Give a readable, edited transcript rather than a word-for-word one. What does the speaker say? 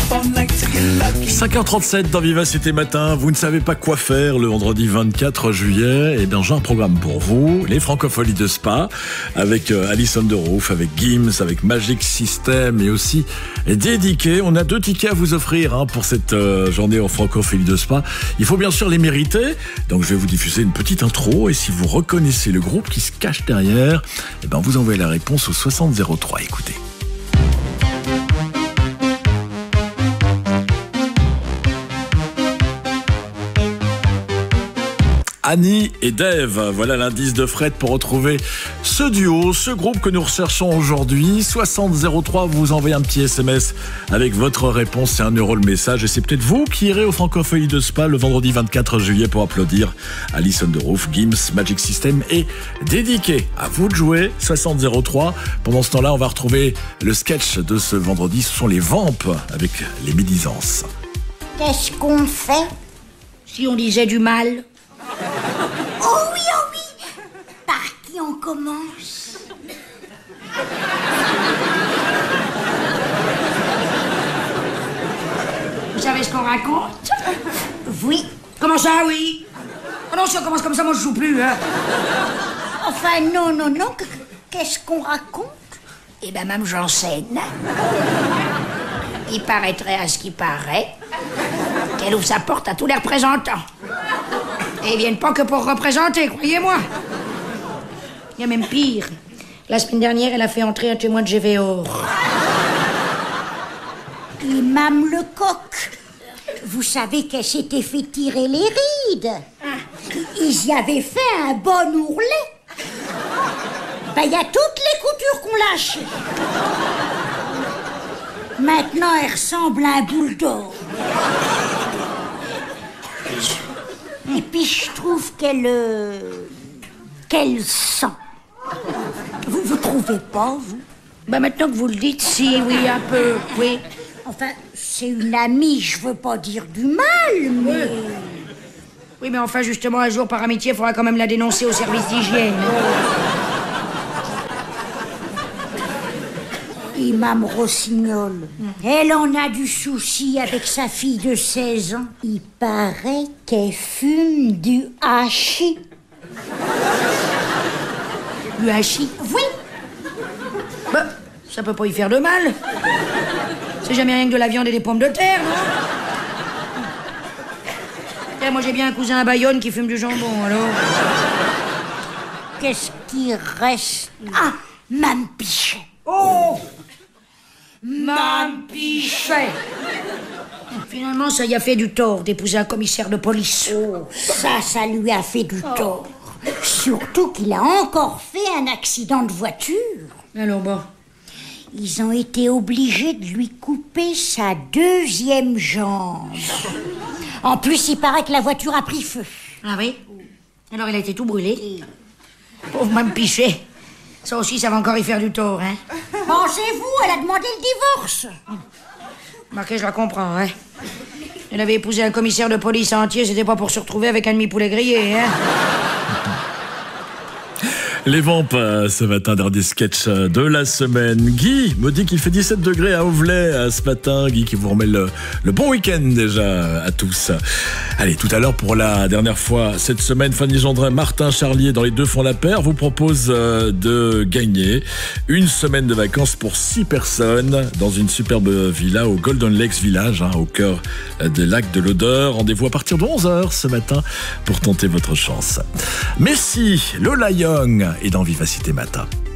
5h37 dans Vivacité Matin. Vous ne savez pas quoi faire le vendredi 24 juillet. Eh bien, j'ai un programme pour vous. Les Francopholies de Spa avec Alison Derouf, avec Gims, avec Magic System et aussi Dédiqué. On a 2 tickets à vous offrir pour cette journée aux Francopholies de Spa. Il faut bien sûr les mériter. Donc, je vais vous diffuser une petite intro. Et si vous reconnaissez le groupe qui se cache derrière, eh ben, vous envoyez la réponse au 6003. Écoutez. Annie et Dave, voilà l'indice de Fred pour retrouver ce duo, ce groupe que nous recherchons aujourd'hui. 6003, vous envoyez un petit SMS avec votre réponse, c'est 1 € le message. Et c'est peut-être vous qui irez au Francopholies de Spa le vendredi 24 juillet pour applaudir Alison Derouf, Gims, Magic System et Dédiqué. À vous de jouer, 6003. Pendant ce temps-là, on va retrouver le sketch de ce vendredi, ce sont les Vampes avec les médisances. Qu'est-ce qu'on fait si on disait du mal? Oh oui, par qui on commence? Vous savez ce qu'on raconte? Oui. Comment ça, oui? Oh non, si on commence comme ça, moi je joue plus, hein. Enfin, non, qu'est-ce qu'on raconte? Eh ben, Mme Janssen, il paraîtrait à ce qui paraît qu'elle ouvre sa porte à tous les représentants. Et ils viennent pas que pour représenter, croyez-moi. Il y a même pire. La semaine dernière, elle a fait entrer un témoin de GVO. Imam Lecoq. Vous savez qu'elle s'était fait tirer les rides. Ils y avaient fait un bon ourlet. Ben, il y a toutes les coutures qu'on lâche. Maintenant, elle ressemble à un bulldog. Et puis je trouve qu'elle sent. Vous trouvez pas, vous? Ben maintenant que vous le dites, si, oui, un peu, oui. Enfin, c'est une amie, je veux pas dire du mal, mais... Oui, mais enfin, justement, un jour, par amitié, il faudra quand même la dénoncer au service d'hygiène. Imam Rossignol, elle en a du souci avec sa fille de 16 ans. Il paraît qu'elle fume du hachis. Du hachis? Oui. Bah, ça peut pas y faire de mal. C'est jamais rien que de la viande et des pommes de terre, non? Tiens, moi j'ai bien un cousin à Bayonne qui fume du jambon, alors. Qu'est-ce qui reste? Ah, Mme Pichet. Oh! Mme Pichet! Finalement, ça y a fait du tort d'épouser un commissaire de police. Oh, ça lui a fait du tort. Surtout qu'il a encore fait un accident de voiture. Alors bon. Ils ont été obligés de lui couper sa 2e jambe. En plus, il paraît que la voiture a pris feu. Ah oui? Alors il a été tout brûlé. Pauvre Mme Pichet. Ça aussi, ça va encore y faire du tort, hein? Pensez-vous, elle a demandé le divorce. Marqué, je la comprends, hein? Elle avait épousé un commissaire de police entier, c'était pas pour se retrouver avec un demi-poulet grillé, hein? Les Vampes, ce matin, dernier sketch de la semaine. Guy me dit qu'il fait 17 degrés à Auvelais ce matin. Guy qui vous remet le bon week-end déjà à tous. Allez, tout à l'heure, pour la dernière fois cette semaine, Fanny Gendrin, Martin Charlier dans Les Deux font la paire vous propose de gagner une semaine de vacances pour 6 personnes dans une superbe villa au Golden Lakes Village, au cœur des lacs de l'Odeur. Rendez-vous à partir de 11h ce matin pour tenter votre chance. Messi, Lola Young et dans Vivacité Matin.